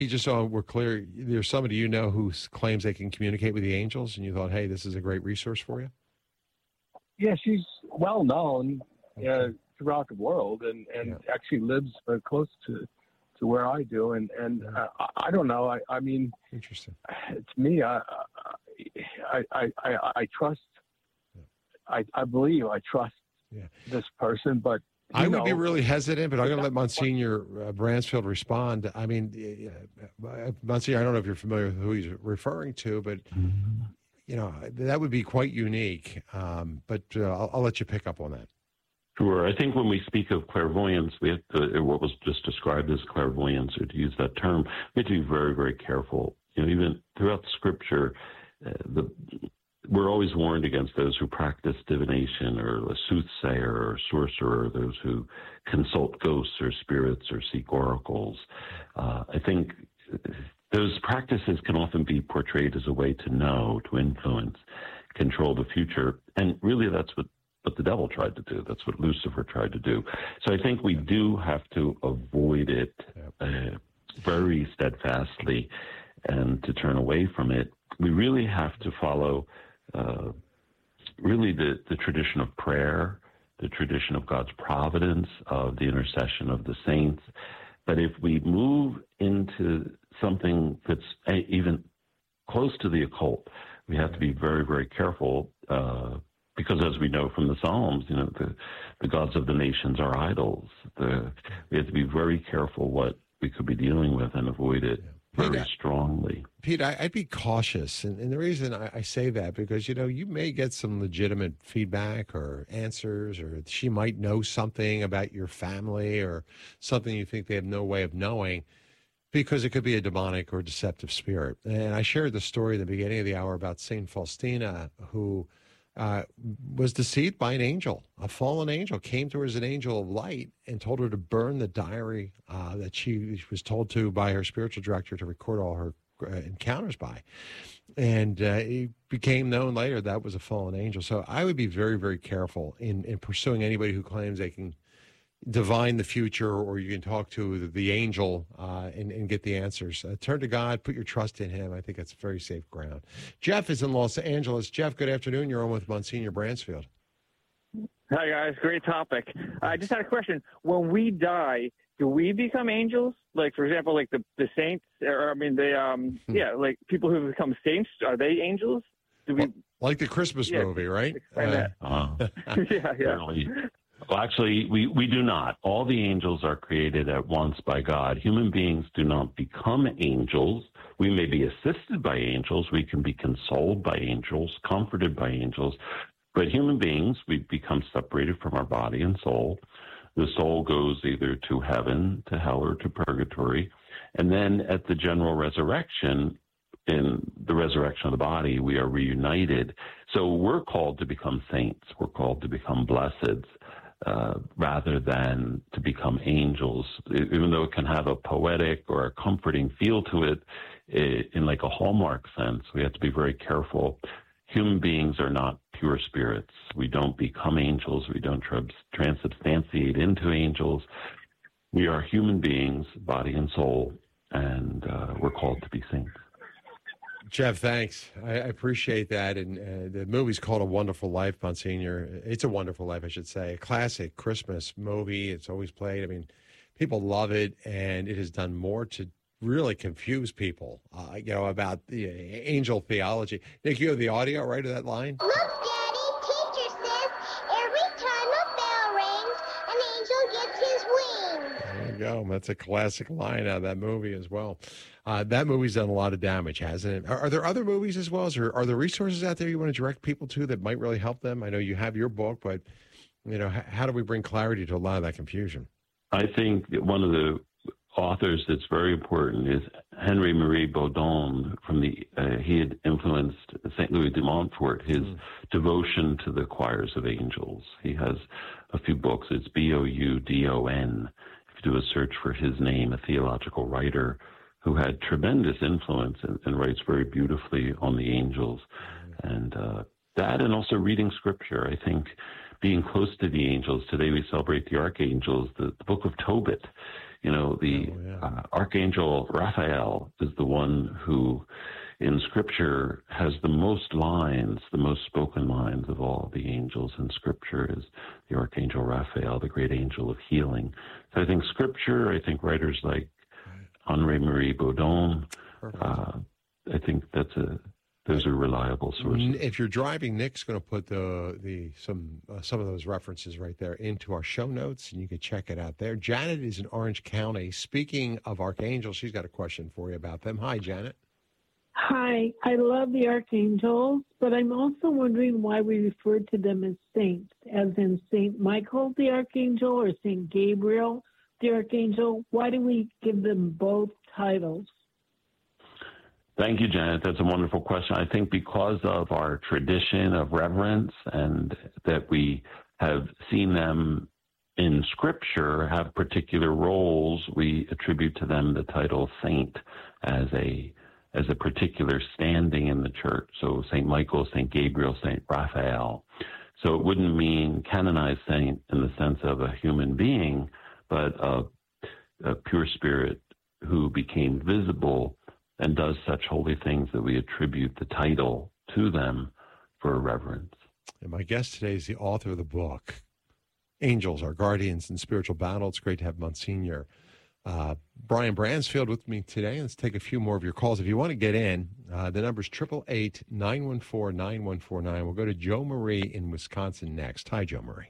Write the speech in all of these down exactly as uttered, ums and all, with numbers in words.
You just so we're clear, there's somebody you know who s- claims they can communicate with the angels, and you thought, hey, this is a great resource for you? Yeah, she's well known uh, Okay. throughout the world, and, and Yeah. actually lives uh, close to to where I do. And and Yeah. uh, I, I don't know. I, I mean, Interesting. to me, I I I, I, I trust. Yeah. I, I believe I trust Yeah. this person, but I you would be know, really hesitant, but I'm going to let it's- Monsignor uh, Bransfield respond. I mean, uh, uh, Monsignor, I don't know if you're familiar with who he's referring to, but, you know, that would be quite unique. Um, but uh, I'll, I'll let you pick up on that. Sure. I think when we speak of clairvoyance, we have to, what was just described as clairvoyance, or to use that term, we have to be very, very careful. You know, even throughout Scripture, uh, the we're always warned against those who practice divination, or a soothsayer or sorcerer, those who consult ghosts or spirits or seek oracles. Uh, I think those practices can often be portrayed as a way to know, to influence, control the future. And really that's what, what the devil tried to do. That's what Lucifer tried to do. So I think we do have to avoid it uh, very steadfastly and to turn away from it. We really have to follow Uh, really the, the tradition of prayer, the tradition of God's providence, of the intercession of the saints. But if we move into something that's a, even close to the occult, we have to be very, very careful uh, because, as we know from the Psalms, you know, the, the gods of the nations are idols. The, we have to be very careful what we could be dealing with and avoid it very Pete, strongly. Pete, I, I'd be cautious. And, and the reason I, I say that, because, you know, you may get some legitimate feedback or answers, or she might know something about your family or something you think they have no way of knowing, because it could be a demonic or deceptive spirit. And I shared the story at the beginning of the hour about Saint Faustina, who uh, was deceived by an angel. A fallen angel came to her as an angel of light and told her to burn the diary uh, that she was told to by her spiritual director to record all her uh, encounters by. And uh, it became known later that was a fallen angel. So I would be very, very careful in, in pursuing anybody who claims they can divine the future, or you can talk to the, the angel uh, and, and get the answers. Uh, turn to God, put your trust in him. I think that's very safe ground. Jeff is in Los Angeles. Jeff, good afternoon. You're on with Monsignor Bransfield. Hi, guys. Great topic. I just had a question. When we die, do we become angels? Like, for example, like the, the saints, or I mean, the, um, yeah, like people who become saints, are they angels? Do we? Like the Christmas Yeah, movie, right? explain that. Uh, yeah, yeah. Certainly. Well, actually, we, we do not. All the angels are created at once by God. Human beings do not become angels. We may be assisted by angels. We can be consoled by angels, comforted by angels. But human beings, we become separated from our body and soul. The soul goes either to heaven, to hell, or to purgatory. And then at the general resurrection, in the resurrection of the body, we are reunited. So we're called to become saints. We're called to become blesseds. Uh, rather than to become angels, even though it can have a poetic or a comforting feel to it, it in like a Hallmark sense. We have to be very careful. Human beings are not pure spirits. We don't become angels. We don't trans- transubstantiate into angels. We are human beings, body and soul, and uh, we're called to be saints. Jeff, thanks. I, I appreciate that. And uh, the movie's called A Wonderful Life, Monsignor. It's a Wonderful Life, I should say. A classic Christmas movie. It's always played. I mean, people love it, and it has done more to really confuse people, uh, you know, about the uh, angel theology. Nick, you have the audio, right, of that line? Look, Daddy, teacher says every time a bell rings, an angel gets his wings. There you go. That's a classic line out of that movie as well. Uh, that movie's done a lot of damage, hasn't it? Are, are there other movies as well? Or are there resources out there you want to direct people to that might really help them? I know you have your book, but, you know, h- how do we bring clarity to a lot of that confusion? I think that one of the authors that's very important is Henry Marie Baudon. From the uh, he had influenced Saint Louis de Montfort. His mm. devotion to the choirs of angels. He has a few books. It's B O U D O N. If you do a search for his name, a theological writer who had tremendous influence and, and writes very beautifully on the angels, mm. and uh, that, and also reading scripture. I think being close to the angels. Today we celebrate the archangels. The, the book of Tobit You know, the Oh, yeah. uh, Archangel Raphael is the one who in Scripture has the most lines, the most spoken lines of all the angels in Scripture is the Archangel Raphael, the great angel of healing. So I think Scripture, I think writers like Henri Marie Baudon, uh, I think that's a those are reliable sources. If you're driving, Nick's going to put the the some uh, some of those references right there into our show notes, and you can check it out there. Janet is in Orange County. Speaking of archangels, she's got a question for you about them. Hi, Janet. Hi, I love the archangels, but I'm also wondering why we refer to them as saints, as in Saint Michael the archangel or Saint Gabriel the archangel. Why do we give them both titles? Thank you, Janet. That's a wonderful question. I think because of our tradition of reverence and that we have seen them in Scripture have particular roles, we attribute to them the title saint as a as a particular standing in the church. So Saint Michael, Saint Gabriel, Saint Raphael. So it wouldn't mean canonized saint in the sense of a human being, but a, a pure spirit who became visible and does such holy things that we attribute the title to them for reverence. And my guest today is the author of the book, Angels, Our Guardians in Spiritual Battle. It's great to have Monsignor uh, Brian Bransfield with me today. Let's take a few more of your calls. If you want to get in, uh, the number's eight eight eight, nine one four, nine one four nine. We'll go to Joe Marie in Wisconsin next. Hi, Joe Marie.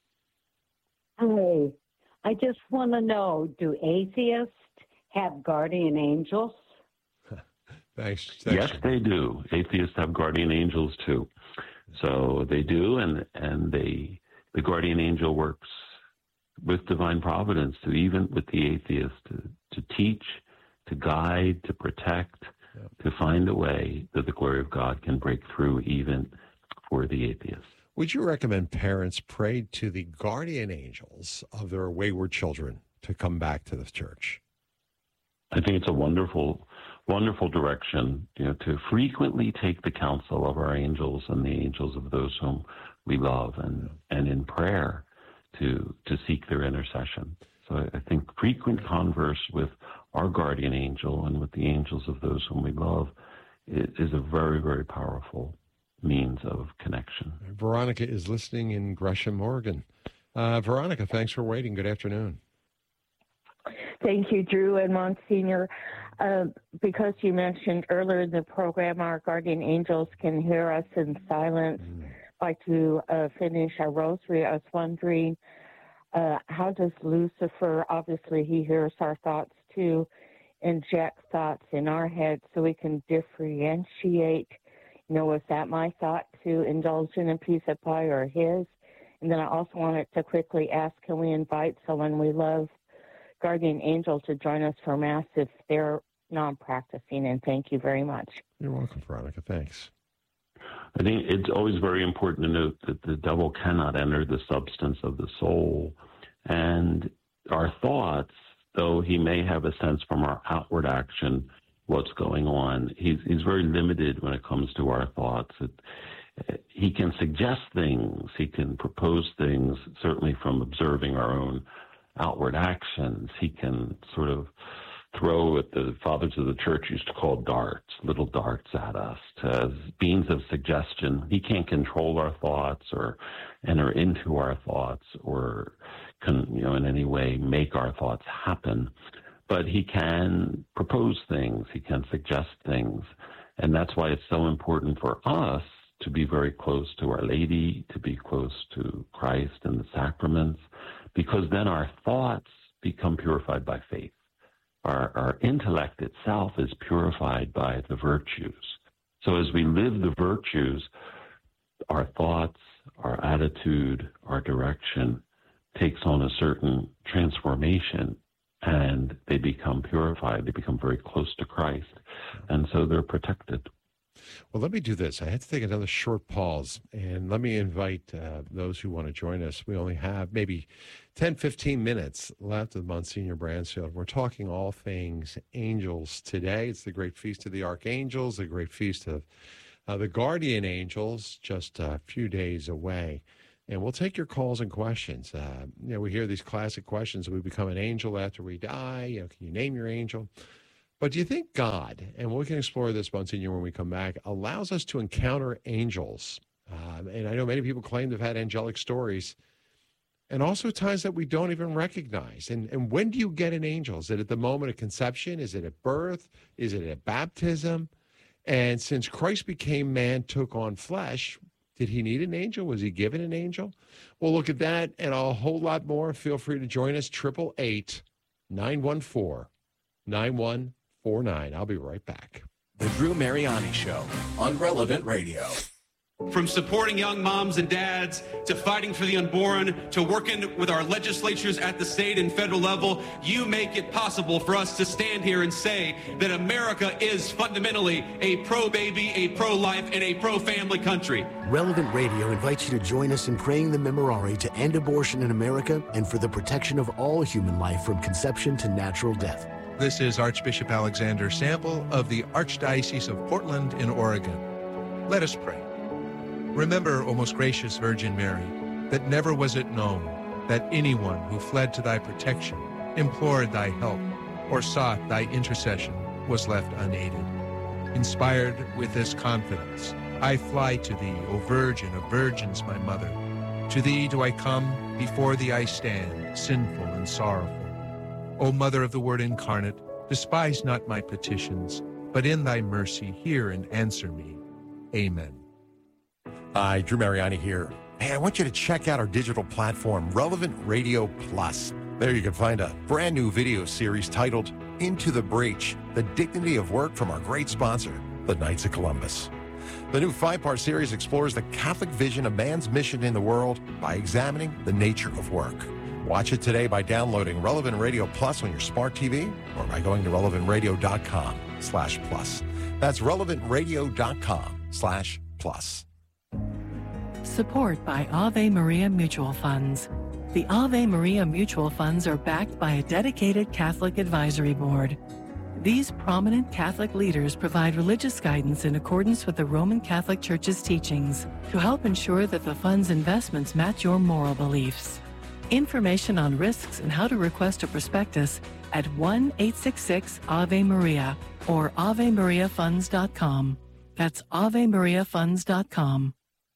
Hi. I just want to know, do atheists have guardian angels? Thanks. Thanks. Yes, they do. Atheists have guardian angels too. So they do, and and they the guardian angel works with divine providence to even with the atheist to, to teach, to guide, to protect, yep. to find a way that the glory of God can break through even for the atheist. Would you recommend parents pray to the guardian angels of their wayward children to come back to the church? I think it's a wonderful, wonderful direction, you know, to frequently take the counsel of our angels and the angels of those whom we love, and, and in prayer to to seek their intercession. So I, I think frequent converse with our guardian angel and with the angels of those whom we love is, is a very, very powerful means of connection. Veronica is listening in Gresham, Oregon. Uh, Veronica, thanks for waiting. Good afternoon. Thank you, Drew and Monsignor. Uh, because you mentioned earlier in the program our guardian angels can hear us in silence. Mm. Like to uh, finish our rosary, I was wondering, uh, how does Lucifer, obviously he hears our thoughts too, inject thoughts in our head so we can differentiate, you know, was that my thought to indulge in a piece of pie or his? And then I also wanted to quickly ask, can we invite someone we love, guardian angel, to join us for Mass if they're non-practicing? And thank you very much. You're welcome, Veronica. Thanks. I think it's always very important to note that the devil cannot enter the substance of the soul. And our thoughts, though he may have a sense from our outward action what's going on, he's, he's very limited when it comes to our thoughts. It, he can suggest things, he can propose things, certainly from observing our own outward actions. He can sort of throw what the fathers of the church used to call darts, little darts at us as beams of suggestion. He can't control our thoughts or enter into our thoughts or can, you know, in any way make our thoughts happen. But he can propose things. He can suggest things. And that's why it's so important for us to be very close to Our Lady, to be close to Christ and the sacraments, because then our thoughts become purified by faith. Our, our intellect itself is purified by the virtues. So as we live the virtues, our thoughts, our attitude, our direction takes on a certain transformation, and they become purified. They become very close to Christ, and so they're protected. Well, let me do this. I had to take another short pause, and let me invite uh, those who want to join us. We only have maybe ten, fifteen minutes left of Monsignor Bransfield. We're talking all things angels today. It's the great feast of the archangels, the great feast of uh, the guardian angels, just a few days away. And we'll take your calls and questions. Uh, you know, we hear these classic questions. We become an angel after we die. You know, can you name your angel? But do you think God, and we can explore this, Monsignor, when we come back, allows us to encounter angels? Um, and I know many people claim they've had angelic stories, and also times that we don't even recognize. And, and when do you get an angel? Is it at the moment of conception? Is it at birth? Is it at baptism? And since Christ became man, took on flesh, did he need an angel? Was he given an angel? We'll look at that and a whole lot more. Feel free to join us, eight eight eight, nine one four, nine one four nine. I'll be right back. The Drew Mariani Show on Relevant Radio. From supporting young moms and dads to fighting for the unborn to working with our legislatures at the state and federal level, you make it possible for us to stand here and say that America is fundamentally a pro-baby, a pro-life, and a pro-family country. Relevant Radio invites you to join us in praying the Memorare to end abortion in America and for the protection of all human life from conception to natural death. This is Archbishop Alexander Sample of the Archdiocese of Portland in Oregon. Let us pray. Remember, O most gracious Virgin Mary, that never was it known that anyone who fled to thy protection, implored thy help, or sought thy intercession was left unaided. Inspired with this confidence, I fly to thee, O Virgin of Virgins, my mother. To thee do I come, before thee I stand, sinful and sorrowful. O Mother of the Word incarnate, despise not my petitions, but in thy mercy hear and answer me. Amen. Hi, Drew Mariani here. Hey, I want you to check out our digital platform, Relevant Radio Plus. There you can find a brand new video series titled Into the Breach, The Dignity of Work from our great sponsor, the Knights of Columbus. The new five-part series explores the Catholic vision of man's mission in the world by examining the nature of work. Watch it today by downloading Relevant Radio Plus on your smart T V or by going to relevant radio dot com slash plus. That's relevant radio dot com slash plus. Support by Ave Maria Mutual Funds. The Ave Maria Mutual Funds are backed by a dedicated Catholic advisory board. These prominent Catholic leaders provide religious guidance in accordance with the Roman Catholic Church's teachings to help ensure that the fund's investments match your moral beliefs. Information on risks and how to request a prospectus at one eight six six Ave Maria or ave maria funds dot com. That's ave maria funds dot com.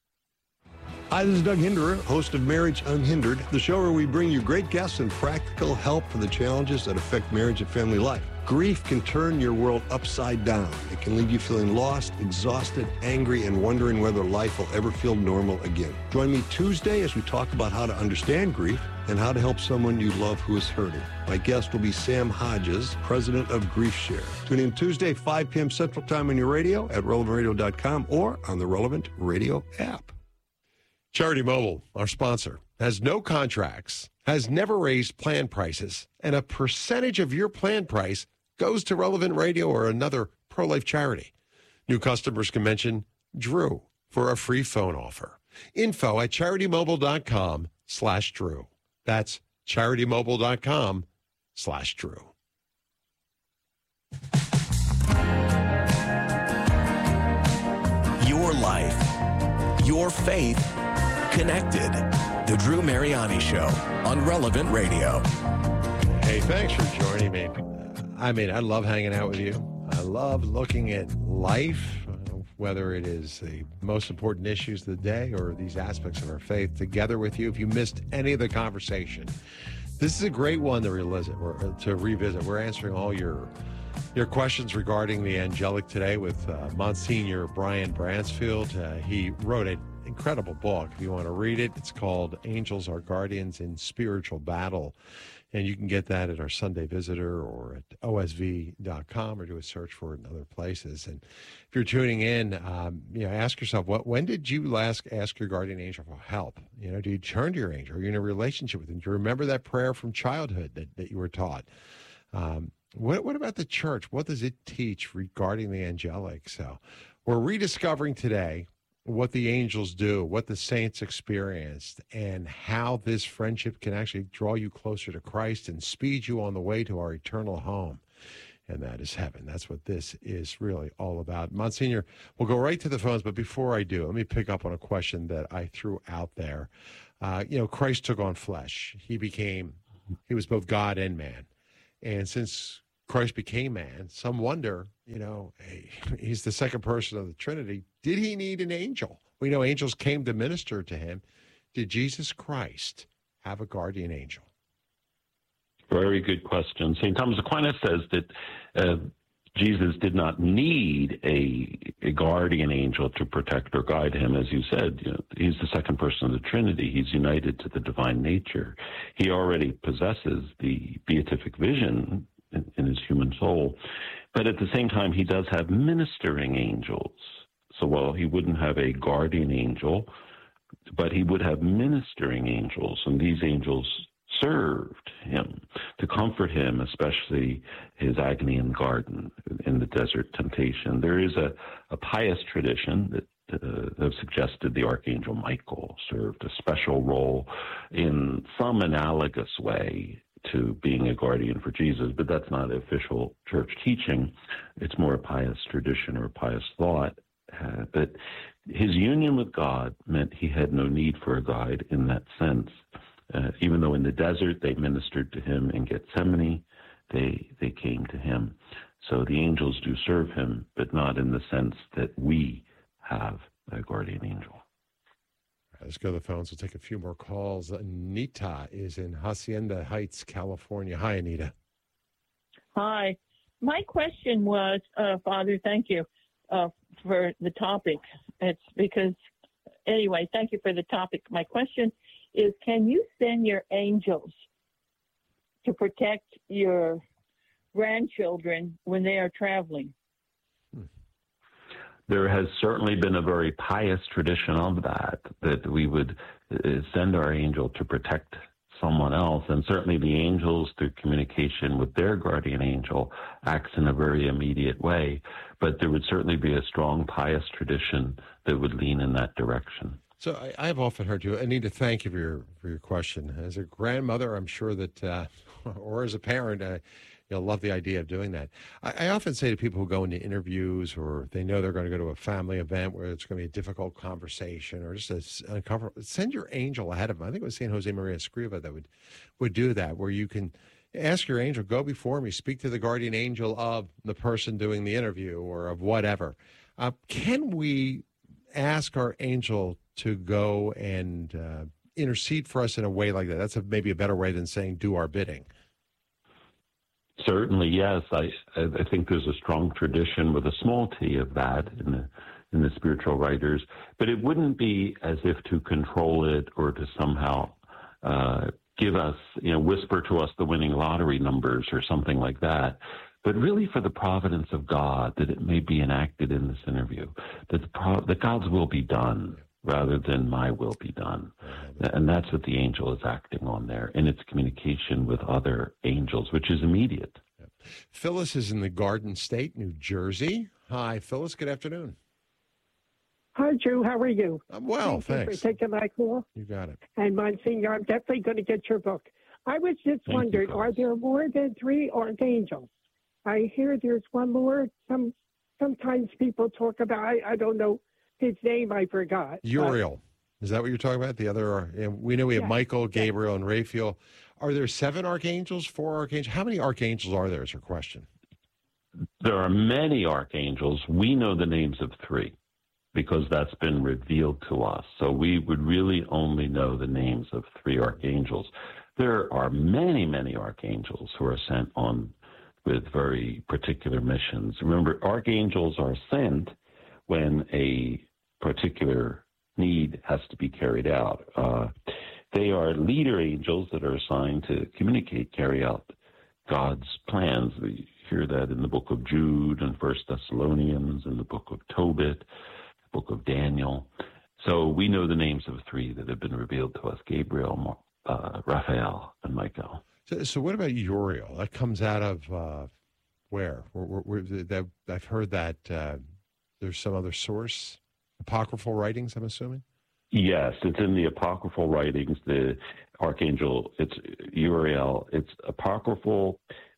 Hi, this is Doug Hinderer, host of Marriage Unhindered, the show where we bring you great guests and practical help for the challenges that affect marriage and family life. Grief can turn your world upside down. It can leave you feeling lost, exhausted, angry, and wondering whether life will ever feel normal again. Join me Tuesday as we talk about how to understand grief and how to help someone you love who is hurting. My guest will be Sam Hodges, president of Grief Share. Tune in Tuesday, five p.m. Central Time on your radio at relevant radio dot com or on the Relevant Radio app. Charity Mobile, our sponsor, has no contracts, has never raised plan prices, and a percentage of your plan price goes to Relevant Radio or another pro-life charity. New customers can mention Drew for a free phone offer. Info at charitymobile.com slash Drew. That's charitymobile.com slash Drew. Your life, your faith, connected. The Drew Mariani Show on Relevant Radio. Hey, thanks for joining me. I mean, I love hanging out with you. I love looking at life, whether it is the most important issues of the day or these aspects of our faith, together with you. If you missed any of the conversation, this is a great one to revisit. We're, to revisit. We're answering all your your questions regarding the angelic today with uh, Monsignor Brian Bransfield. Uh, he wrote an incredible book. If you want to read it, it's called Angels Are Guardians in Spiritual Battle. And you can get that at our Sunday Visitor or at O S V dot com or do a search for it in other places. And if you're tuning in, um, you know, ask yourself, what, when did you last ask your guardian angel for help? You know, do you turn to your angel? Are you in a relationship with him? Do you remember that prayer from childhood that, that you were taught? Um, what, what about the church? What does it teach regarding the angelic? So we're rediscovering today what the angels do, what the saints experienced, and how this friendship can actually draw you closer to Christ and speed you on the way to our eternal home. and that is heaven. That's what this is really all about. Monsignor, we'll go right to the phones, but before I do, let me pick up on a question that I threw out there. Uh, you know, Christ took on flesh. He became, he was both God and man. And since Christ became man, some wonder, you know, hey, he's the second person of the Trinity. Did he need an angel? We know angels came to minister to him. Did Jesus Christ have a guardian angel? Very good question. Saint Thomas Aquinas says that uh, Jesus did not need a, a guardian angel to protect or guide him. As you said, you know, he's the second person of the Trinity. He's united to the divine nature. He already possesses the beatific vision in, in his human soul. But at the same time, he does have ministering angels. So while he wouldn't have a guardian angel, but he would have ministering angels, and these angels served him to comfort him, especially his agony in the garden, in the desert temptation. There is a, a pious tradition that uh, have suggested the Archangel Michael served a special role in some analogous way to being a guardian for Jesus, but that's not official church teaching. It's more a pious tradition or a pious thought. Uh, but his union with God meant he had no need for a guide in that sense. Uh, even though in the desert they ministered to him in Gethsemane, they they came to him. So the angels do serve him, but not in the sense that we have a guardian angel. All right, let's go to the phones. We'll take a few more calls. Anita is in Hacienda Heights, California. Hi, Anita. Hi. My question was, uh, Father, thank you uh, for the topic. It's because, anyway, thank you for the topic. My question is, can you send your angels to protect your grandchildren when they are traveling? There has certainly been a very pious tradition of that, that we would send our angel to protect someone else. And certainly the angels, through communication with their guardian angel, acts in a very immediate way. But there would certainly be a strong pious tradition that would lean in that direction. So I, I have often heard you, Anita, thank you for your, for your question. As a grandmother, I'm sure that, uh, or as a parent, uh, you'll love the idea of doing that. I, I often say to people who go into interviews, or they know they're going to go to a family event where it's going to be a difficult conversation, or just a, uncomfortable, send your angel ahead of them. I think it was Saint Jose Maria Escriva that would, would do that, where you can ask your angel, go before me, speak to the guardian angel of the person doing the interview or of whatever. Uh, can we ask our angel to go and uh, intercede for us in a way like that? That's a, maybe a better way than saying do our bidding. Certainly, yes. I I think there's a strong tradition with a small t of that in the in the spiritual writers, but it wouldn't be as if to control it or to somehow uh, give us, you know, whisper to us the winning lottery numbers or something like that. But really for the providence of God, that it may be enacted in this interview, that, the pro- that God's will be done rather than my will be done. And that's what the angel is acting on there in its communication with other angels, which is immediate. Phyllis is in the Garden State, New Jersey. Hi, Phyllis. Good afternoon. Hi, Drew. How are you? I'm well, Thank thanks. you for taking my call. You got it. And Monsignor, I'm definitely going to get your book. I was just Thank wondering, you, are there more than three archangels? I hear there's one more. Some sometimes people talk about. I, I don't know his name. I forgot. Uriel. Is that what you're talking about? The other, are, and we know we have Yeah. Michael, Gabriel, and Raphael. Are there seven archangels, four archangels? How many archangels are there is her question. There are many archangels. We know the names of three because that's been revealed to us. So we would really only know the names of three archangels. There are many, many archangels who are sent on with very particular missions. Remember, archangels are sent when a particular need has to be carried out. Uh, they are leader angels that are assigned to communicate, carry out God's plans. We hear that in the book of Jude and First Thessalonians, in the book of Tobit, the book of Daniel. So we know the names of three that have been revealed to us: Gabriel, uh, Raphael, and Michael. So, so what about Uriel? That comes out of uh, where? Where, where, where that, I've heard that uh, there's some other source, apocryphal writings, I'm assuming? Yes, it's in the apocryphal writings, the archangel, it's Uriel. It's apocryphal.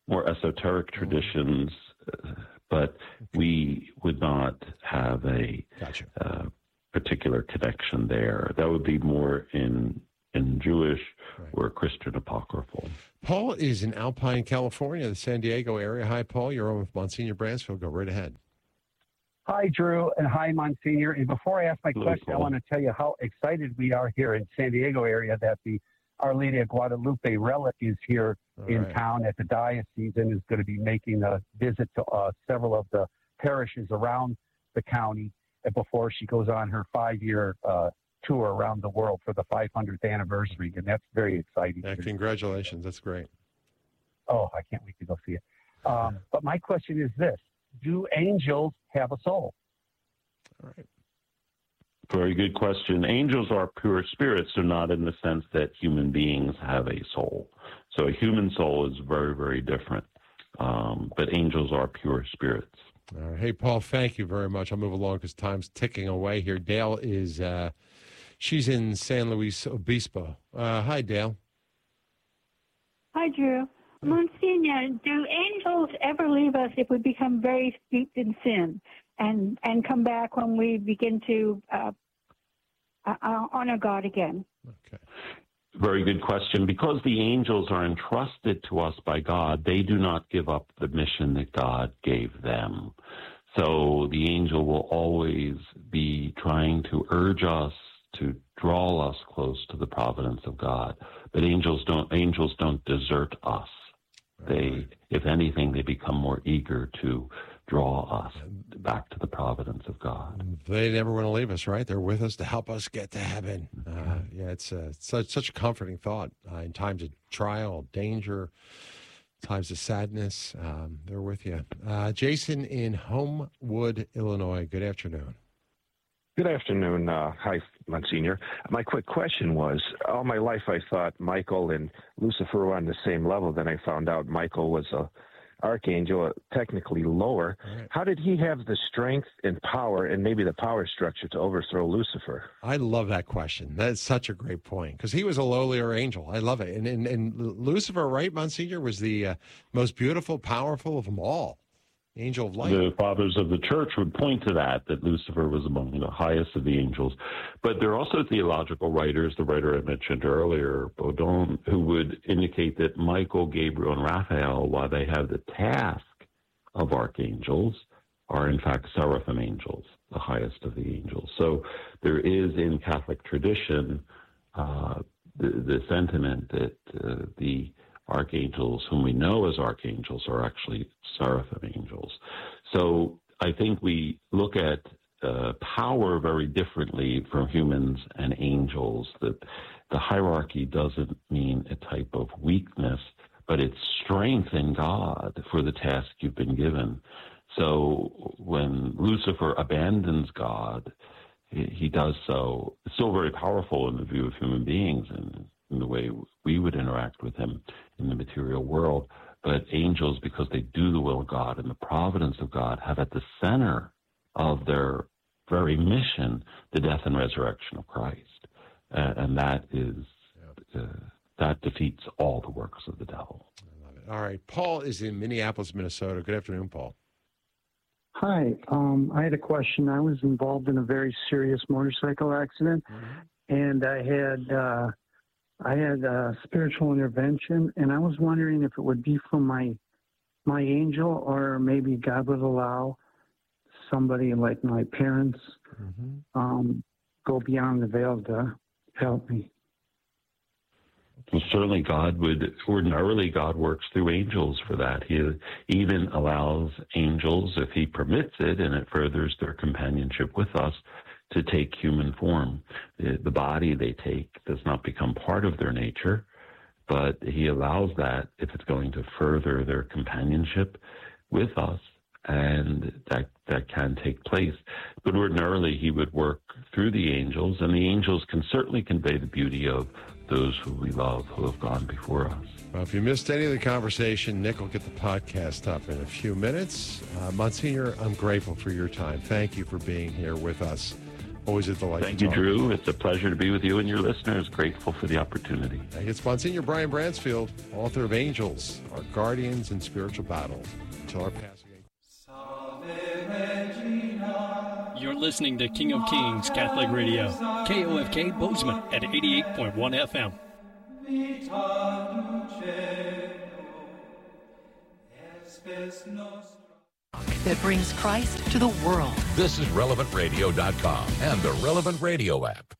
more esoteric traditions, uh, but we would not have a gotcha. uh, particular connection there. That would be more in in Jewish right. or Christian apocryphal. Paul is in Alpine, California, the San Diego area. Hi, Paul. You're on with Monsignor Bransfield. Go right ahead. Hi, Drew, and hi, Monsignor. And before I ask my Hello, question, Paul. I want to tell you how excited we are here in San Diego area that the Our Lady of Guadalupe relic is here All in right. town at the diocese and is going to be making a visit to uh, several of the parishes around the county before she goes on her five-year uh, tour around the world for the five hundredth anniversary, and that's very exciting. Yeah, congratulations. That's great. Oh, I can't wait to go see it. Um, but my question is this. Do angels have a soul? All right. Very good question. Angels are pure spirits, so not in the sense that human beings have a soul. So a human soul is very, very different. Um, but angels are pure spirits. All right. Hey, Paul, thank you very much. I'll move along because time's ticking away here. Dale is, uh, she's in San Luis Obispo. Uh, hi, Dale. Hi, Drew. Monsignor, do angels ever leave us if we become very steeped in sin and, and come back when we begin to uh, uh, honor God again? Okay. Very good question. Because the angels are entrusted to us by God, they do not give up the mission that God gave them. So the angel will always be trying to urge us to draw us close to the providence of God. But angels don't angels don't desert us. They, if anything, they become more eager to draw us back to the providence of God. They never want to leave us, right? They're with us to help us get to heaven. Uh, yeah, it's uh, such such a comforting thought uh, in times of trial, danger, times of sadness. Um, they're with you. Uh, Jason in Homewood, Illinois. Good afternoon. Good afternoon. Uh, hi, Monsignor. My quick question was, all my life I thought Michael and Lucifer were on the same level. Then I found out Michael was a archangel, technically lower. Right. How did he have the strength and power and maybe the power structure to overthrow Lucifer? I love that question. That's such a great point because he was a lowlier angel. I love it. And, and, and Lucifer, right, Monsignor, was the uh, most beautiful, powerful of them all. Angel of light. The fathers of the church would point to that, that Lucifer was among the highest of the angels. But there are also theological writers, the writer I mentioned earlier, Baudon, who would indicate that Michael, Gabriel, and Raphael, while they have the task of archangels, are in fact seraphim angels, the highest of the angels. So there is in Catholic tradition uh, the, the sentiment that uh, the archangels, whom we know as archangels, are actually seraphim angels. So I think we look at uh, power very differently from humans and angels. That the hierarchy doesn't mean a type of weakness, but it's strength in God for the task you've been given. So when Lucifer abandons God, he, he does so. It's still very powerful in the view of human beings and in the way we would interact with him in the material world. But angels, because they do the will of God and the providence of God, have at the center of their very mission the death and resurrection of Christ. Uh, and that is uh, that defeats all the works of the devil. I love it. All right. Paul is in Minneapolis, Minnesota. Good afternoon, Paul. Hi. Um, I had a question. I was involved in a very serious motorcycle accident, mm-hmm. and I had... Uh, I had a spiritual intervention, and I was wondering if it would be from my my angel, or maybe God would allow somebody like my parents mm-hmm. um, go beyond the veil to help me. Well, certainly God would, ordinarily God works through angels for that. He even allows angels, if he permits it, and it furthers their companionship with us, to take human form. The, the body they take does not become part of their nature, but he allows that if it's going to further their companionship with us, and that that can take place. But ordinarily he would work through the angels, and the angels can certainly convey the beauty of those who we love, who have gone before us. Well, if you missed any of the conversation, Nick will get the podcast up in a few minutes. Uh, Monsignor, I'm grateful for your time. Thank you for being here with us Always a delight. Thank to you, talk. Drew. It's a pleasure to be with you and your listeners. Grateful for the opportunity. It's Monsignor Brian Bransfield, author of Angels, Our Guardians in Spiritual Battle. Until our passing. You're listening to King of Kings Catholic Radio, K O F K Bozeman at eighty-eight point one F M. That brings Christ to the world. This is relevant radio dot com and the Relevant Radio app.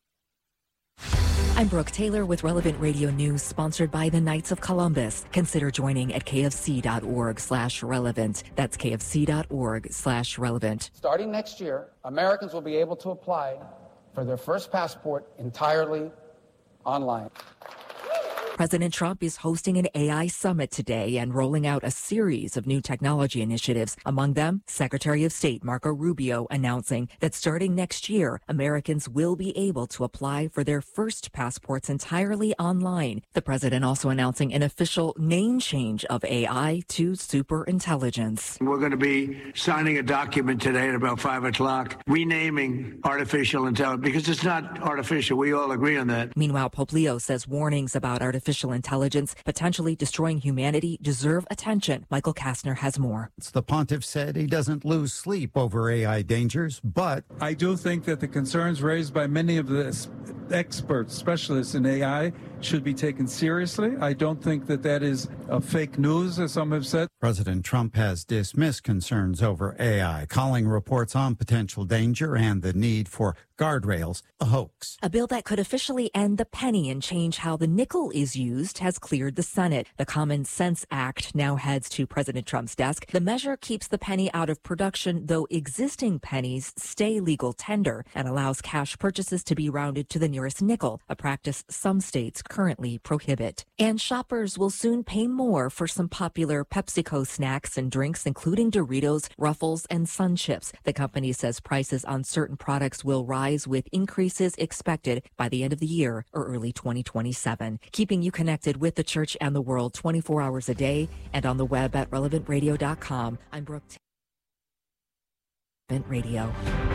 I'm Brooke Taylor with Relevant Radio News, sponsored by the Knights of Columbus. Consider joining at kfc.org slash relevant. That's kfc.org slash relevant. Starting next year, Americans will be able to apply for their first passport entirely online. President Trump is hosting an A I summit today and rolling out a series of new technology initiatives. Among them, Secretary of State Marco Rubio announcing that starting next year, Americans will be able to apply for their first passports entirely online. The president also announcing an official name change of A I to superintelligence. We're going to be signing a document today at about five o'clock, renaming artificial intelligence, because it's not artificial. We all agree on that. Meanwhile, Pope Leo says warnings about artificial Artificial intelligence potentially destroying humanity deserve attention. Michael Kastner has more. The pontiff said he doesn't lose sleep over A I dangers, but I do think that the concerns raised by many of the experts, specialists in A I, should be taken seriously. I don't think that that is a fake news, as some have said. President Trump has dismissed concerns over A I, calling reports on potential danger and the need for guardrails a hoax. A bill that could officially end the penny and change how the nickel is used has cleared the Senate. The Common Sense Act now heads to President Trump's desk. The measure keeps the penny out of production, though existing pennies stay legal tender, and allows cash purchases to be rounded to the nearest nickel, a practice some states currently prohibit. And shoppers will soon pay more for some popular PepsiCo snacks and drinks, including Doritos, Ruffles, and Sun Chips. The company says prices on certain products will rise, with increases expected by the end of the year or early twenty twenty-seven. Keeping you connected with the church and the world twenty-four hours a day and on the web at relevant radio dot com. I'm Brooke T- Relevant Radio.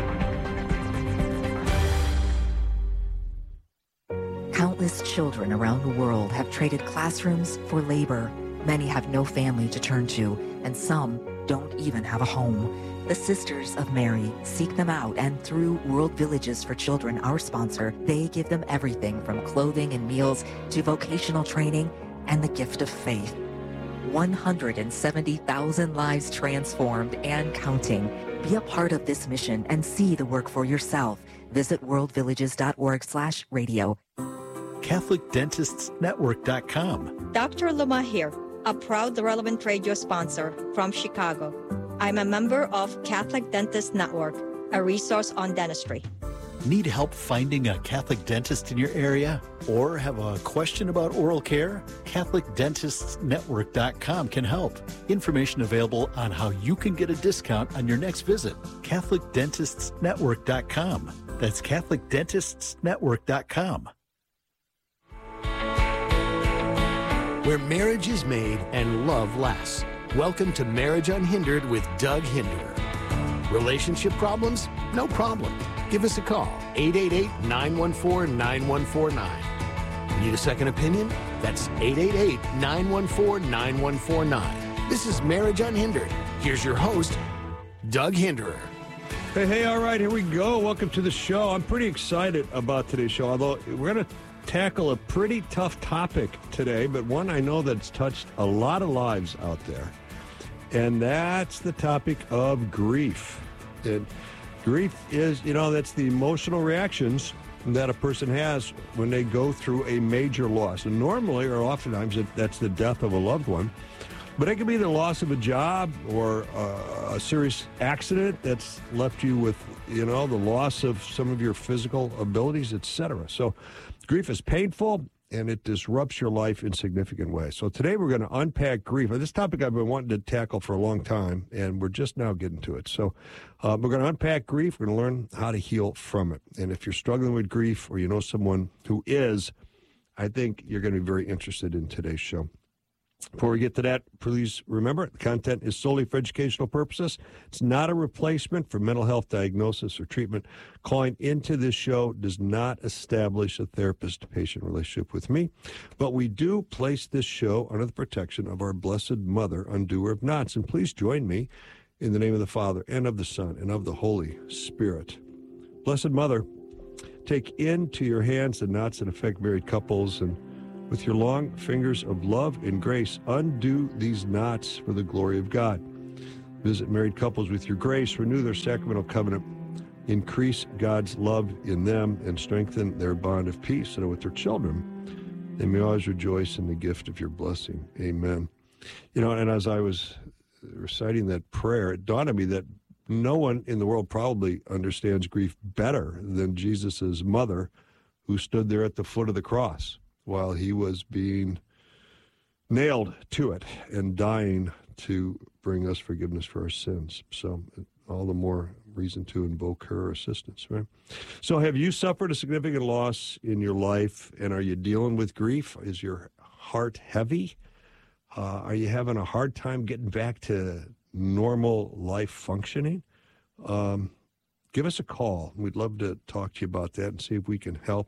Countless children around the world have traded classrooms for labor. Many have no family to turn to, and some don't even have a home. The Sisters of Mary seek them out, and through World Villages for Children, our sponsor, they give them everything from clothing and meals to vocational training and the gift of faith. one hundred seventy thousand lives transformed and counting. Be a part of this mission and see the work for yourself. Visit worldvillages.org slash radio. Catholic Dentists Network dot com. Doctor Luma here, a proud Relevant Radio sponsor from Chicago. I'm a member of Catholic Dentist Network, a resource on dentistry. Need help finding a Catholic dentist in your area? Or have a question about oral care? Catholic Dentists Network dot com can help. Information available on how you can get a discount on your next visit. Catholic Dentists Network dot com. That's Catholic Dentists Network dot com. Where marriage is made and love lasts. Welcome to Marriage Unhindered with Doug Hinderer. Relationship problems? No problem. Give us a call, eight eight eight, nine one four, nine one four nine. Need a second opinion? That's eight eight eight, nine one four, nine one four nine. This is Marriage Unhindered. Here's your host, Doug Hinderer. Hey, hey, all right, here we go. Welcome to the show. I'm pretty excited about today's show, although we're going to tackle a pretty tough topic today, but one I know that's touched a lot of lives out there. And that's the topic of grief. And grief is, you know, that's the emotional reactions that a person has when they go through a major loss. And normally, or oftentimes, it, that's the death of a loved one. But it could be the loss of a job or uh, a serious accident that's left you with, you know, the loss of some of your physical abilities, et cetera. So grief is painful, and it disrupts your life in significant ways. So today we're going to unpack grief. This topic I've been wanting to tackle for a long time, and we're just now getting to it. So uh, we're going to unpack grief. We're going to learn how to heal from it. And if you're struggling with grief or you know someone who is, I think you're going to be very interested in today's show. Before we get to that, please remember, the content is solely for educational purposes. It's not a replacement for mental health diagnosis or treatment. Calling into this show does not establish a therapist-patient relationship with me, but we do place this show under the protection of our Blessed Mother, undoer of knots. And please join me in the name of the Father, and of the Son, and of the Holy Spirit. Blessed Mother, take into your hands the knots that affect married couples, and with your long fingers of love and grace, undo these knots for the glory of God. Visit married couples with your grace, renew their sacramental covenant, increase God's love in them, and strengthen their bond of peace, so that with their children, they may always rejoice in the gift of your blessing. Amen. You know, and as I was reciting that prayer, it dawned on me that no one in the world probably understands grief better than Jesus's mother, who stood there at the foot of the cross while he was being nailed to it and dying to bring us forgiveness for our sins. So all the more reason to invoke her assistance, right? So have you suffered a significant loss in your life, and are you dealing with grief? Is your heart heavy? Uh, are you having a hard time getting back to normal life functioning? Um, give us a call. We'd love to talk to you about that and see if we can help.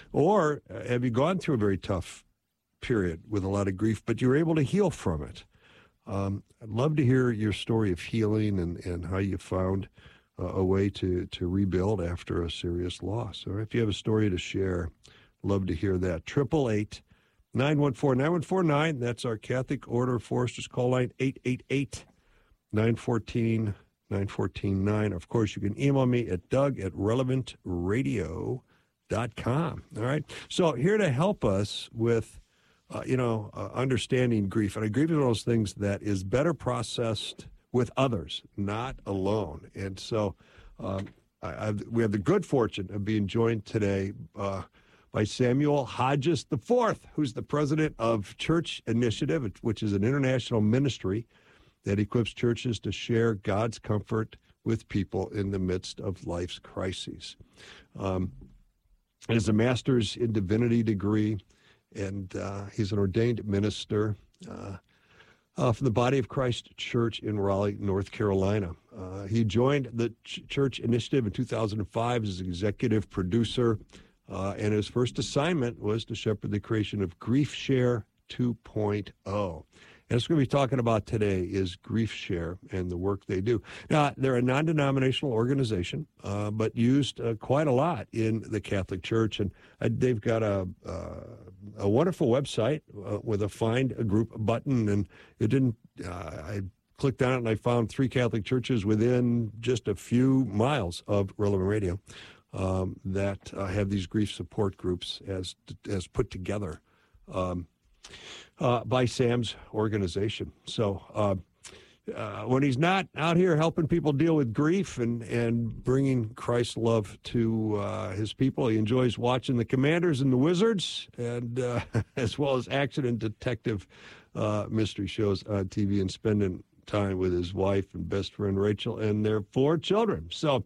Or uh, have you gone through a very tough period with a lot of grief, but you're able to heal from it? Um, I'd love to hear your story of healing and, and how you found uh, a way to, to rebuild after a serious loss. Or if you have a story to share, love to hear that. triple eight, nine one four, nine one four nine. That's our Catholic Order of Foresters call line, eight eight eight, nine one four, nine one four nine. Of course, you can email me at doug at relevant radio dot com. All right. So here to help us with, uh, you know, uh, understanding grief. And grief is one of those things that is better processed with others, not alone. And so um, I, I've, we have the good fortune of being joined today uh, by Samuel Hodges the fourth, who's the president of Church Initiative, which is an international ministry that equips churches to share God's comfort with people in the midst of life's crises. Um, he has a master's in divinity degree, and uh, he's an ordained minister uh, uh, from the Body of Christ Church in Raleigh, North Carolina. Uh, he joined the Ch- Church Initiative in two thousand five as executive producer, uh, and his first assignment was to shepherd the creation of Grief Share two point oh. And it's going to be talking about today is Grief Share and the work they do. Now, they're a non-denominational organization, uh, but used uh, quite a lot in the Catholic Church. And uh, they've got a uh, a wonderful website uh, with a Find a Group button. And it didn't, uh, I clicked on it and I found three Catholic churches within just a few miles of Relevant Radio um, that uh, have these grief support groups as, as put together. Um, Uh, by Sam's organization. So uh, uh, when he's not out here helping people deal with grief and, and bringing Christ's love to uh, his people, he enjoys watching the Commanders and the Wizards, and uh, as well as action and detective uh, mystery shows on T V, and spending time with his wife and best friend Rachel and their four children. So,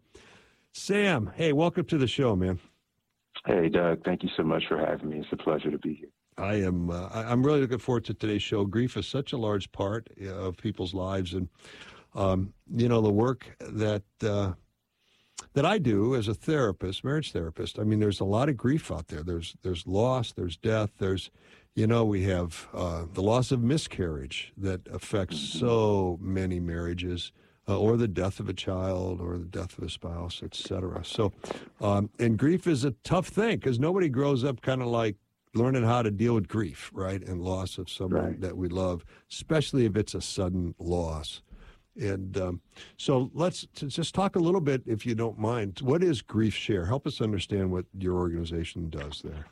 Sam, hey, welcome to the show, man. Hey, Doug. Thank you so much for having me. It's a pleasure to be here. I am. Uh, I'm really looking forward to today's show. Grief is such a large part of people's lives, and um, you know the work that uh, that I do as a therapist, marriage therapist. I mean, there's a lot of grief out there. There's there's loss. There's death. There's, you know, we have uh, the loss of miscarriage that affects so many marriages, uh, or the death of a child, or the death of a spouse, et cetera. So, um, and grief is a tough thing because nobody grows up kind of like learning how to deal with grief, right, and loss of someone right. that we love, especially if it's a sudden loss. And um, so let's t- just talk a little bit, if you don't mind. What is Grief Share? Help us understand what your organization does there.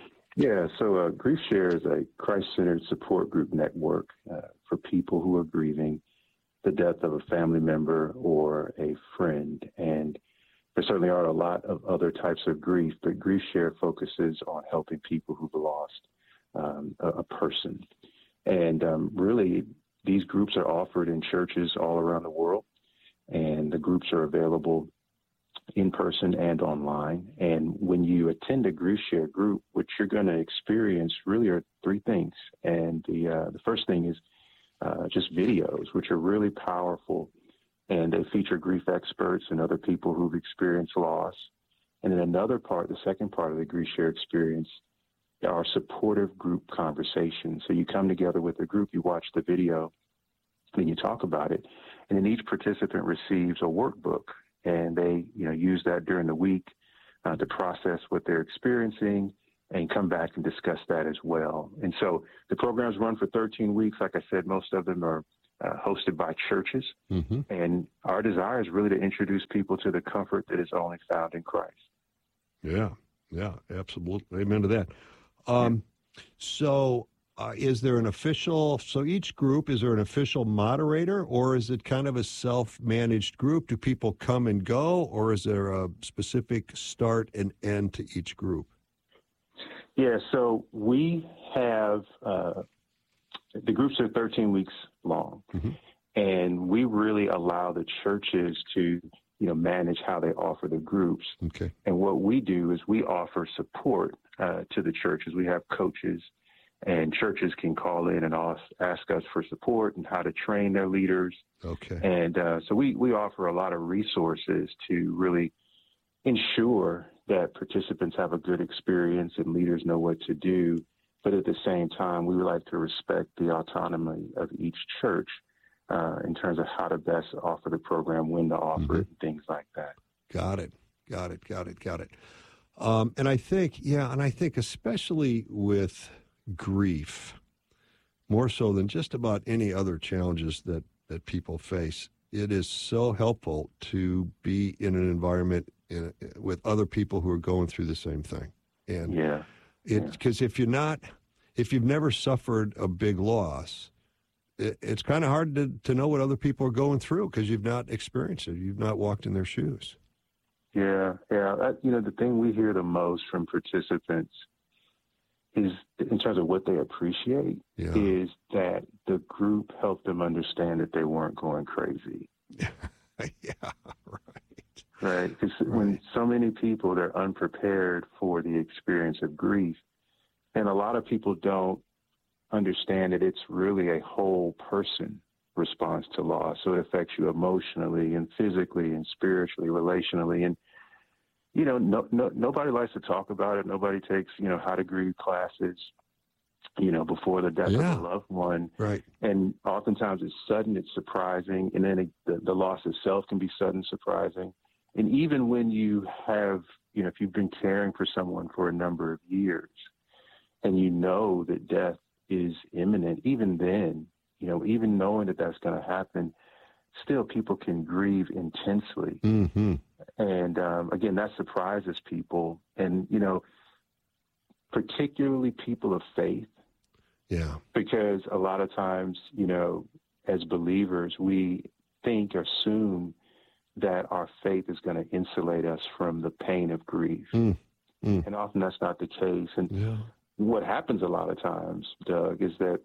Yeah, so uh, Grief Share is a Christ-centered support group network uh, for people who are grieving the death of a family member or a friend. And there certainly are a lot of other types of grief, but Grief Share focuses on helping people who've lost um, a, a person. And um, really, these groups are offered in churches all around the world, and the groups are available in person and online. And when you attend a grief share group, what you're going to experience really are three things. And the uh, the first thing is uh, just videos, which are really powerful, and they feature grief experts and other people who've experienced loss. And then another part, the second part of the grief share experience, are supportive group conversations. So you come together with a group, you watch the video, then you talk about it, and then each participant receives a workbook, and they, you know, use that during the week uh, to process what they're experiencing and come back and discuss that as well. And so the programs run for thirteen weeks. Like I said, most of them are uh, hosted by churches, mm-hmm. and our desire is really to introduce people to the comfort that is only found in Christ. Yeah, yeah, absolutely. Amen to that. Um, so uh, is there an official, so each group, is there an official moderator, or is it kind of a self-managed group? Do people come and go, or is there a specific start and end to each group? Yeah, so we have, uh, the groups are thirteen weeks long, mm-hmm. and we really allow the churches to, you know, manage how they offer the groups. Okay. And what we do is we offer support uh, to the churches. We have coaches, and churches can call in and ask, ask us for support and how to train their leaders. Okay. And uh, so we, we offer a lot of resources to really ensure that participants have a good experience and leaders know what to do. But at the same time, we would like to respect the autonomy of each church uh, in terms of how to best offer the program, when to offer mm-hmm. it, and things like that. Got it. Got it. Got it. Got it. Um, and I think, yeah, and I think especially with grief, more so than just about any other challenges that, that people face, it is so helpful to be in an environment in, with other people who are going through the same thing. And yeah, it because yeah. if you're not, if you've never suffered a big loss, it, it's kind of hard to, to know what other people are going through because you've not experienced it. You've not walked in their shoes. Yeah, yeah. That, you know, the thing we hear the most from participants is, in terms of what they appreciate, yeah. is that the group helped them understand that they weren't going crazy. yeah, right. Right, because right. when so many people, they're unprepared for the experience of grief, and a lot of people don't understand that it's really a whole person response to loss. So it affects you emotionally and physically and spiritually, relationally. And, you know, no, no, nobody likes to talk about it. Nobody takes, you know, how to grieve classes, you know, before the death yeah. of a loved one. Right. And oftentimes it's sudden, it's surprising. And then it, the, the loss itself can be sudden, surprising. And even when you have, you know, if you've been caring for someone for a number of years and you know that death is imminent, even then, you know, even knowing that that's going to happen, still people can grieve intensely. Mm-hmm. And um, again, that surprises people. And, you know, particularly people of faith. Yeah. Because a lot of times, you know, as believers, we think or assume that our faith is going to insulate us from the pain of grief. Mm. Mm. And often that's not the case. And yeah. what happens a lot of times, Doug, is that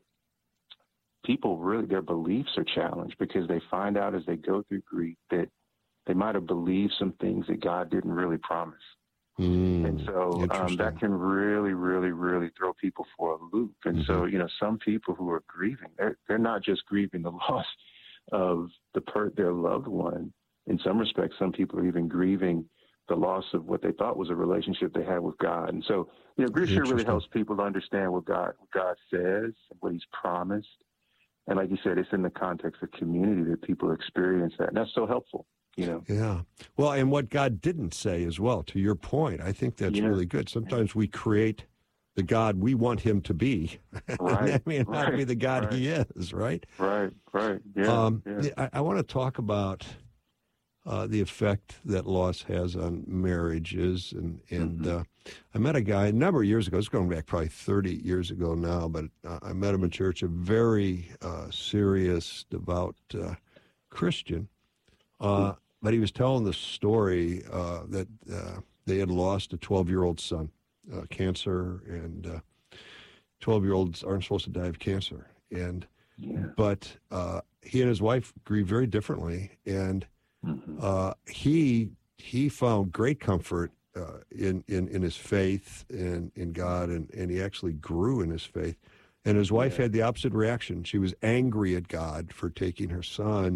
people really, their beliefs are challenged because they find out as they go through grief that they might have believed some things that God didn't really promise. Mm, and so um, that can really, really, really throw people for a loop. And mm-hmm. so, you know, some people who are grieving, they're, they're not just grieving the loss of the per- their loved one. In some respects, some people are even grieving the loss of what they thought was a relationship they had with God. And so, you know, grief share really helps people to understand what God, what God says, what he's promised. And like you said, it's in the context of community that people experience that. And that's so helpful, you know? Yeah. Well, and what God didn't say as well, to your point, I think that's yeah. really good. Sometimes we create the God we want him to be. Right. that may not right. be the God right. he is, right? Right, right. Yeah. Um, yeah. I, I want to talk about uh, the effect that loss has on marriages. And, and mm-hmm. uh, I met a guy a number of years ago, it's going back probably thirty years ago now, but uh, I met him in church, a very uh, serious, devout uh, Christian. Uh, but he was telling the story uh, that uh, they had lost a twelve-year-old son, uh, cancer, and uh, twelve-year-olds aren't supposed to die of cancer. And yeah. But uh, he and his wife grieved very differently, and mm-hmm. uh, he he found great comfort uh, in, in in his faith and in God, and, and he actually grew in his faith. And his wife had the opposite reaction. She was angry at God for taking her son,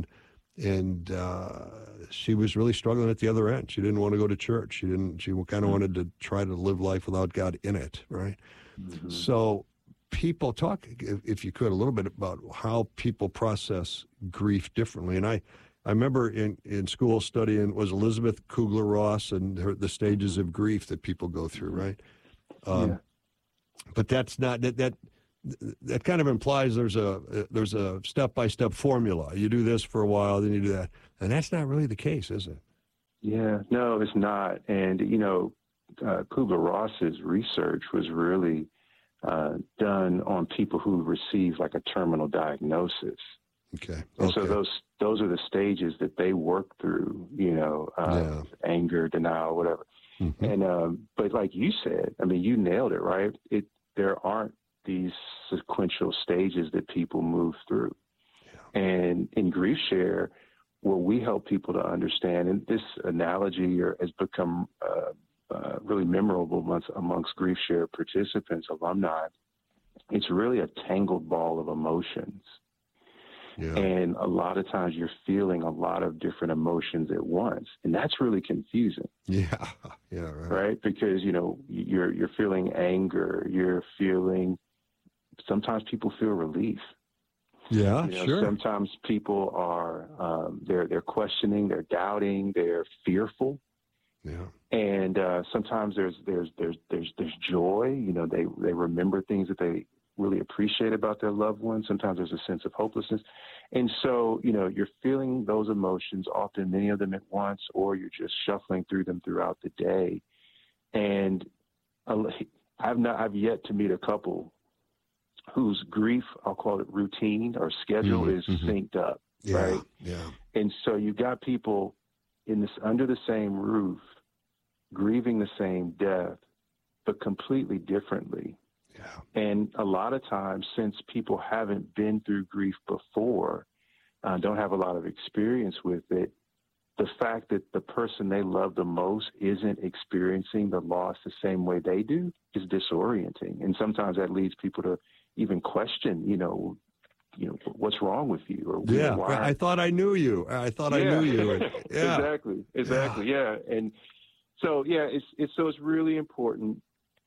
and uh, she was really struggling at the other end. She didn't want to go to church. She didn't. She kind of wanted to try to live life without God in it, right? Mm-hmm. So people talk, if, if you could, a little bit about how people process grief differently. And I, I remember in, in school studying, was Elizabeth Kubler-Ross and her, the stages of grief that people go through, right? Um, yeah. But that's not, that, that that kind of implies there's a there's a step-by-step formula. You do this for a while, then you do that. And that's not really the case, is it? Yeah, no, it's not. And, you know, uh, Kubler-Ross's research was really uh, done on people who receive like a terminal diagnosis. Okay. And okay. so those those are the stages that they work through, you know, uh, yeah. anger, denial, whatever. Mm-hmm. And um, but like you said, I mean, you nailed it, right? It there aren't these sequential stages that people move through. Yeah. And in Grief Share, what we help people to understand, and this analogy has become uh, uh, really memorable amongst, amongst Grief Share participants, alumni, it's really a tangled ball of emotions. Yeah. And a lot of times you're feeling a lot of different emotions at once, and that's really confusing. Yeah, yeah, right. Right, because you know you're you're feeling anger, you're feeling. Sometimes people feel relief. Yeah, you know, sure. Sometimes people are um, they're they're questioning, they're doubting, they're fearful. Yeah. And uh, sometimes there's there's there's there's there's joy. You know, they they remember things that they really appreciate about their loved ones. Sometimes there's a sense of hopelessness. And so, you know, you're feeling those emotions, often many of them at once, or you're just shuffling through them throughout the day. And I've not, I've yet to meet a couple whose grief, I'll call it routine or schedule, mm-hmm. is mm-hmm. synced up, yeah, right? Yeah. And so you've got people in this under the same roof, grieving the same death, but completely differently. Yeah. And a lot of times, since people haven't been through grief before, uh, don't have a lot of experience with it, the fact that the person they love the most isn't experiencing the loss the same way they do is disorienting. And sometimes that leads people to even question, you know, you know, what's wrong with you? Or yeah, why? I thought I knew you. I thought yeah. I knew you. And, yeah. exactly, exactly, yeah. yeah. And so, yeah, it's it's so it's really important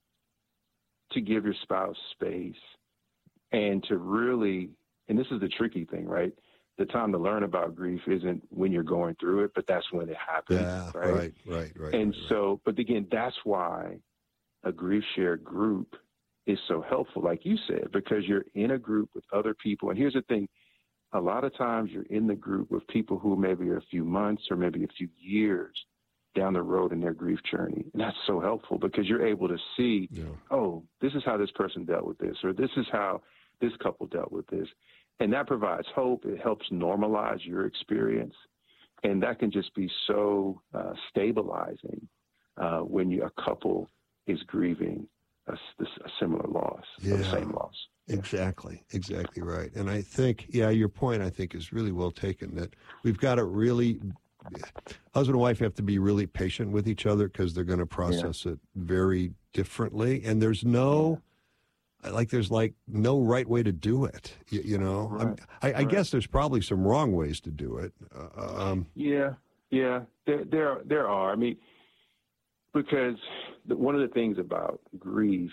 to give your spouse space and to really, and this is the tricky thing, right? The time to learn about grief isn't when you're going through it, but that's when it happens. Yeah, right, right, right, right. And right, so, right. but again, that's why a Grief Share group is so helpful, like you said, because you're in a group with other people. And here's the thing, a lot of times you're in the group with people who maybe are a few months or maybe a few years down the road in their grief journey. And that's so helpful because you're able to see, yeah. oh, this is how this person dealt with this, or this is how this couple dealt with this. And that provides hope. It helps normalize your experience. And that can just be so uh, stabilizing uh, when you, a couple is grieving a, a similar loss, yeah. or the same loss. Exactly, exactly right. And I think, yeah, your point, I think, is really well taken, that we've got to really, husband and wife have to be really patient with each other because they're going to process yeah. it very differently. And there's no, yeah. like, there's like no right way to do it, you, you know? Right. I, I right. guess there's probably some wrong ways to do it. Uh, um, yeah, yeah, there, there, there are. I mean, because the, one of the things about grief,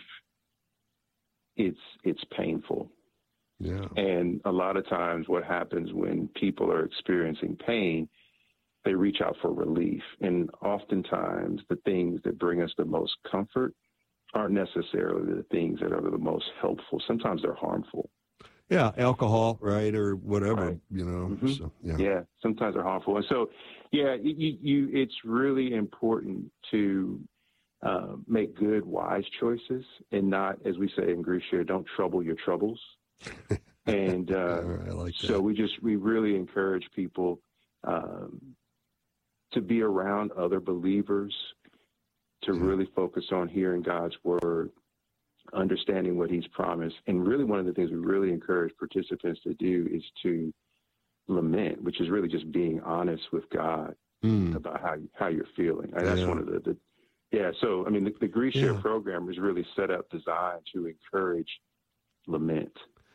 it's it's painful. Yeah. And a lot of times what happens when people are experiencing pain, they reach out for relief. And oftentimes the things that bring us the most comfort aren't necessarily the things that are the most helpful. Sometimes they're harmful. Yeah, alcohol, right, or whatever, right. you know. Mm-hmm. So, yeah. yeah, sometimes they're harmful. And so, yeah, you, you it's really important to uh, make good, wise choices and not, as we say in Grief Share, don't trouble your troubles. And uh, I like that. So we just, we really encourage people um, to be around other believers, to yeah. really focus on hearing God's word, understanding what he's promised. And really one of the things we really encourage participants to do is to lament, which is really just being honest with God mm. about how you, how you're feeling. And that's yeah. one of the, the yeah. So I mean, the, the Grief Share yeah. program is really set up, designed to encourage lament.